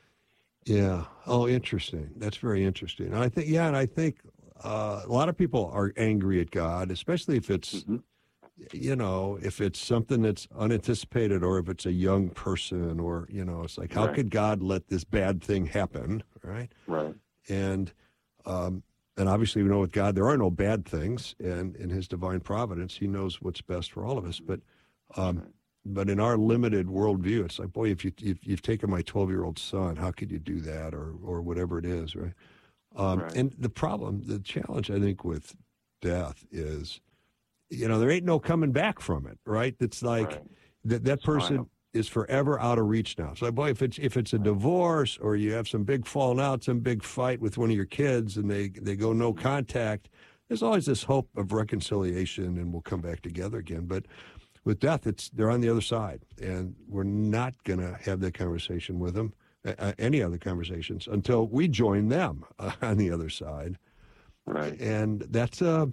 Yeah. Oh, interesting. That's very interesting. And I think, yeah, and I think uh, a lot of people are angry at God, especially if it's, mm-hmm. you know, if it's something that's unanticipated, or if it's a young person, or, you know, it's like, how right. could God let this bad thing happen? Right. Right. And, um, and obviously we know with God, there are no bad things, and in his divine providence, he knows what's best for all of us. But, um, right. but in our limited worldview, it's like, boy, if you, if you've taken my twelve year old son, how could you do that? Or, or whatever it is. Right. Um, right. And the problem, the challenge, I think, with death is, you know, there ain't no coming back from it, right? It's like right. that that person Smile. is forever out of reach now. So, boy, if it's if it's a divorce, or you have some big falling out, some big fight with one of your kids, and they, they go no contact, there's always this hope of reconciliation, and we'll come back together again. But with death, it's they're on the other side, and we're not going to have that conversation with them, uh, any other conversations, until we join them uh, on the other side. Right. And that's a... Uh,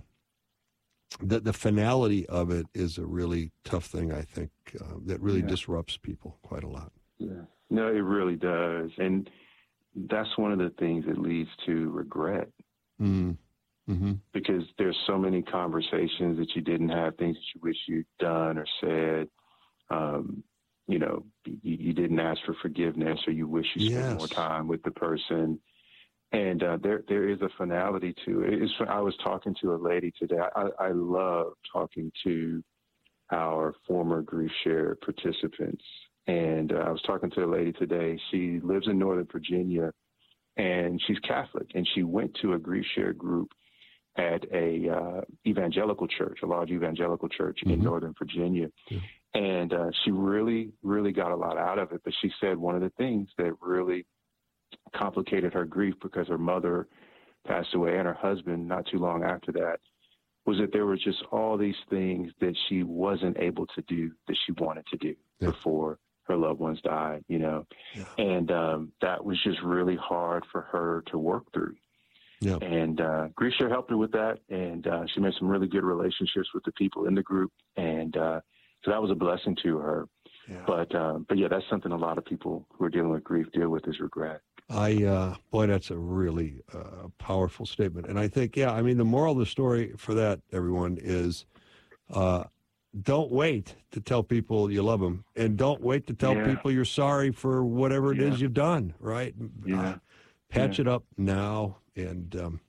The, the finality of it is a really tough thing, I think, uh, that really yeah. disrupts people quite a lot. Yeah. No, it really does. And that's one of the things that leads to regret. Mm-hmm. Mm-hmm. Because there's so many conversations that you didn't have, things that you wish you'd done or said. Um, you know, you, you didn't ask for forgiveness, or you wish you spent yes. more time with the person. And uh, there, there is a finality to it. It's, I was talking to a lady today. I, I love talking to our former Grief Share participants. And uh, I was talking to a lady today. She lives in Northern Virginia, and she's Catholic. And she went to a Grief Share group at a uh, evangelical church, a large evangelical church mm-hmm. in Northern Virginia. Yeah. And uh, she really, really got a lot out of it. But she said one of the things that really complicated her grief, because her mother passed away and her husband not too long after that, was that there were just all these things that she wasn't able to do that she wanted to do yeah. before her loved ones died, you know. Yeah. And um, that was just really hard for her to work through. Yeah. And uh, Grief Share helped her with that, and uh, she made some really good relationships with the people in the group, and uh, so that was a blessing to her. Yeah. But uh, but yeah, that's something a lot of people who are dealing with grief deal with, is regret. I, uh, boy, that's a really uh, powerful statement. And I think, yeah, I mean, the moral of the story for that, everyone, is uh, don't wait to tell people you love them, and don't wait to tell yeah. people you're sorry for whatever it yeah. is you've done, right? Yeah. Uh, patch yeah. it up now, and, um,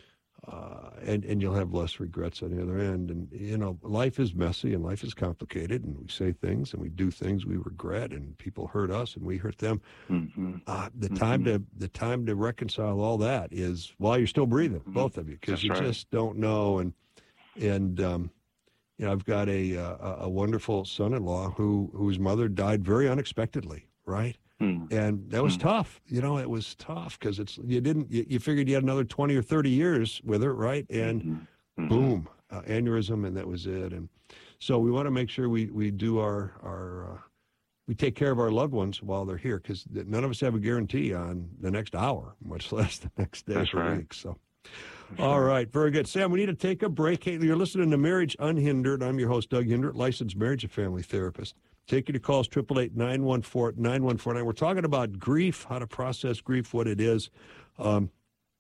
uh, and, and you'll have less regrets on the other end. And, you know, life is messy and life is complicated, and we say things and we do things we regret, and people hurt us and we hurt them. Mm-hmm. Uh, the mm-hmm. time to the time to reconcile all that is while you're still breathing, mm-hmm. both of you, because you right. just don't know. And and um, you know, I've got a a, a wonderful son-in-law who whose mother died very unexpectedly, right? Mm-hmm. And that was mm-hmm. tough. You know, it was tough because it's you didn't you, you figured you had another twenty or thirty years with her, right? And mm-hmm. boom, uh, aneurysm, and that was it. And so we want to make sure we we do our our uh, we take care of our loved ones while they're here, because none of us have a guarantee on the next hour, much less the next day That's or right. week. So, all right, very good. Sam, we need to take a break. Hey, you're listening to Marriage Unhindered. I'm your host, Doug Hindert, licensed marriage and family therapist. Take your calls, eight eight eight, nine one four, nine one four nine. We're talking about grief, how to process grief, what it is. Um,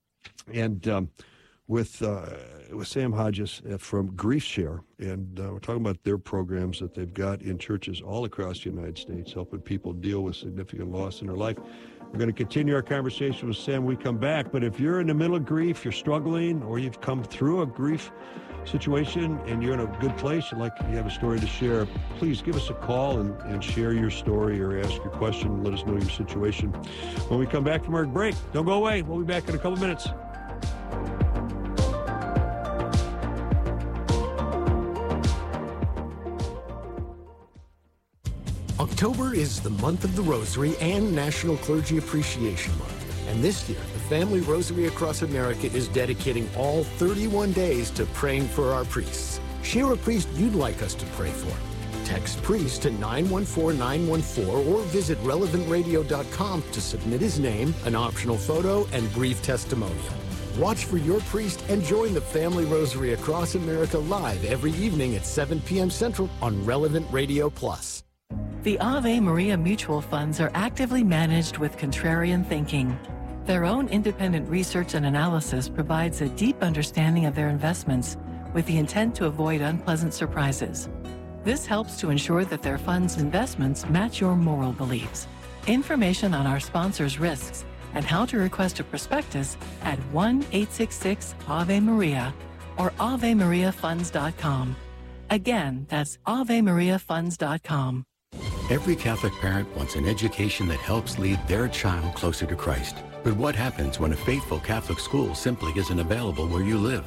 and um, with uh, with Sam Hodges from Grief Share, and uh, we're talking about their programs that they've got in churches all across the United States, helping people deal with significant loss in their life. We're going to continue our conversation with Sam when we come back. But if you're in the middle of grief, you're struggling, or you've come through a grief situation and you're in a good place, and like you have a story to share, please give us a call and, and share your story or ask your question. Let us know your situation. When we come back from our break, don't go away. We'll be back in a couple minutes. October is the month of the Rosary and National Clergy Appreciation Month. And this year, the Family Rosary across America is dedicating all thirty-one days to praying for our priests. Share a priest you'd like us to pray for. Text priest to nine one four nine one four or visit relevant radio dot com to submit his name, an optional photo, and brief testimonial. Watch for your priest and join the Family Rosary Across America live every evening at seven p.m. Central on Relevant Radio Plus. The Ave Maria mutual funds are actively managed with contrarian thinking. Their own independent research and analysis provides a deep understanding of their investments with the intent to avoid unpleasant surprises. This helps to ensure that their funds' investments match your moral beliefs. Information on our sponsors' risks and how to request a prospectus at one eight six six Ave Maria or ave maria funds dot com. Again, that's ave maria funds dot com. Every Catholic parent wants an education that helps lead their child closer to Christ. But what happens when a faithful Catholic school simply isn't available where you live?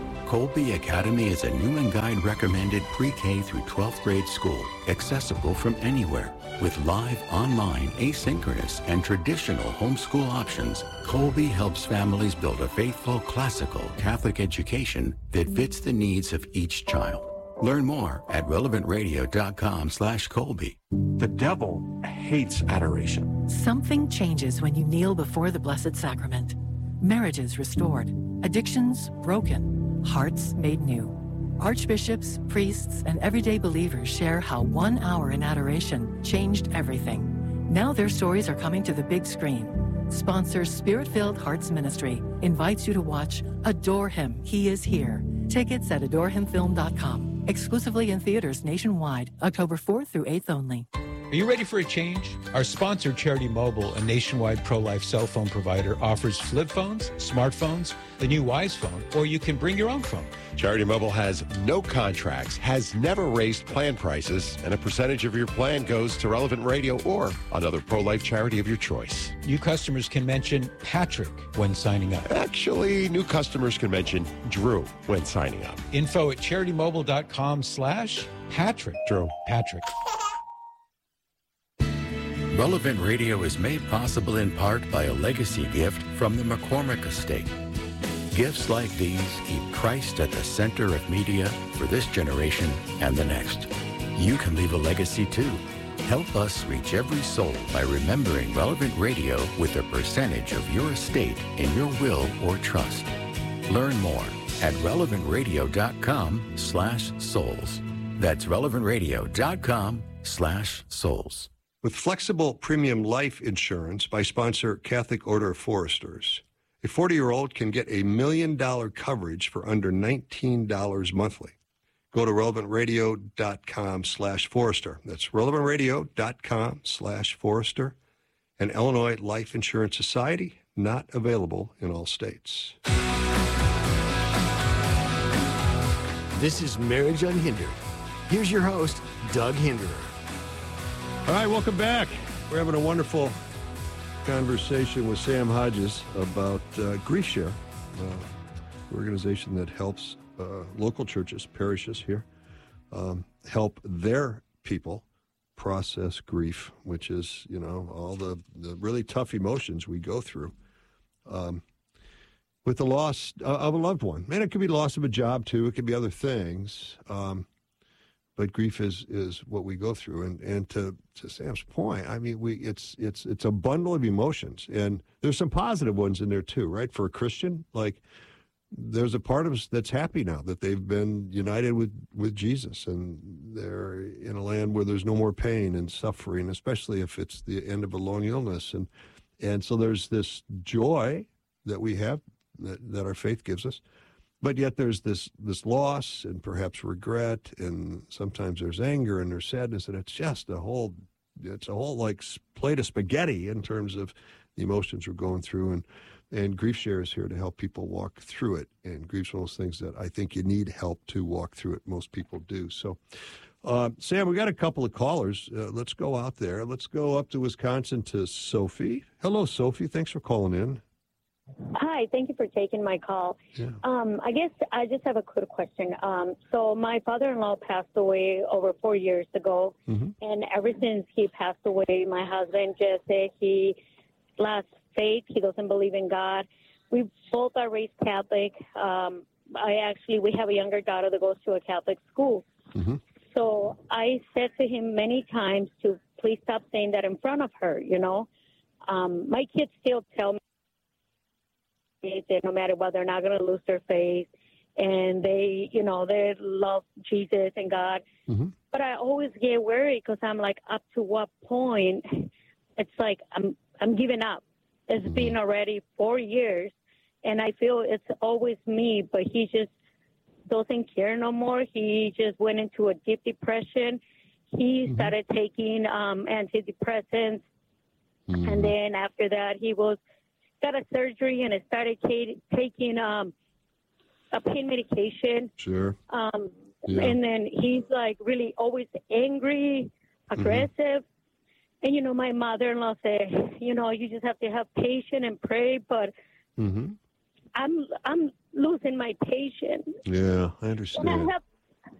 Colby Academy is a Newman Guide recommended pre-K through twelfth grade school, accessible from anywhere. With live, online, asynchronous, and traditional homeschool options, Colby helps families build a faithful, classical Catholic education that fits the needs of each child. Learn more at relevant radio dot com slash Colby. The devil hates adoration. Something changes when you kneel before the Blessed Sacrament. Marriages restored, addictions broken, hearts made new. Archbishops, priests, and everyday believers share how one hour in adoration changed everything. Now their stories are coming to the big screen. Sponsor Spirit-Filled Hearts Ministry invites you to watch Adore Him, He Is Here. Tickets at adore him film dot com. Exclusively in theaters nationwide, October fourth through eighth only. Are you ready for a change? Our sponsor, Charity Mobile, a nationwide pro-life cell phone provider, offers flip phones, smartphones, the new Wise phone, or you can bring your own phone. Charity Mobile has no contracts, has never raised plan prices, and a percentage of your plan goes to Relevant Radio or another pro-life charity of your choice. New customers can mention Patrick when signing up. Actually, new customers can mention Drew when signing up. Info at charity mobile dot com slash Patrick. Drew. Patrick. Relevant Radio is made possible in part by a legacy gift from the McCormick Estate. Gifts like these keep Christ at the center of media for this generation and the next. You can leave a legacy too. Help us reach every soul by remembering Relevant Radio with a percentage of your estate in your will or trust. Learn more at relevant radio dot com slash souls. That's relevant radio dot com slash souls. With flexible premium life insurance by sponsor Catholic Order of Foresters, a forty-year-old can get a million dollar coverage for under nineteen dollars monthly. Go to relevant radio dot com slash Forester. That's relevant radio dot com slash Forester. An Illinois Life Insurance Society, not available in all states. This is Marriage Unhindered. Here's your host, Doug Hinderer. All right, welcome back. We're having a wonderful conversation with Sam Hodges about uh, GriefShare, uh, an organization that helps uh, local churches, parishes here, um, help their people process grief, which is, you know, all the, the really tough emotions we go through um, with the loss of a loved one. Man, it could be loss of a job, too. It could be other things. Um, But grief is, is what we go through, and, and to, to Sam's point, I mean, we it's it's it's a bundle of emotions, and there's some positive ones in there too, right? For a Christian, like there's a part of us that's happy now that they've been united with, with Jesus, and they're in a land where there's no more pain and suffering, especially if it's the end of a long illness, and and so there's this joy that we have that, that our faith gives us. But yet there's this this loss and perhaps regret, and sometimes there's anger and there's sadness, and it's just a whole it's a whole like plate of spaghetti in terms of the emotions we're going through. And and GriefShare is here to help people walk through it. And grief's one of those things that I think you need help to walk through it. Most people do. So, uh, Sam, we got a couple of callers. Uh, let's go out there. Let's go up to Wisconsin to Sophie. Hello, Sophie. Thanks for calling in. Hi, thank you for taking my call. Yeah. Um, I guess I just have a quick question. Um, so my father-in-law passed away over four years ago, mm-hmm. and ever since he passed away, my husband just said he lost faith. He doesn't believe in God. We both are raised Catholic. Um, I actually, we have a younger daughter that goes to a Catholic school. Mm-hmm. So I said to him many times to please stop saying that in front of her, you know. Um, my kids still tell me faith, and no matter what, they're not going to lose their faith. And they, you know, they love Jesus and God. Mm-hmm. But I always get worried because I'm like, up to what point? It's like I'm I'm giving up. It's mm-hmm. been already four years, and I feel it's always me. But he just doesn't care no more. He just went into a deep depression. He mm-hmm. started taking um, antidepressants, mm-hmm. and then after that, he was got a surgery and started t- taking um, a pain medication. Sure. Um, yeah. And then he's like really always angry, aggressive. Mm-hmm. And, you know, my mother-in-law said, you know, you just have to have patience and pray. But mm-hmm. I'm I'm losing my patience. Yeah, I understand. And I have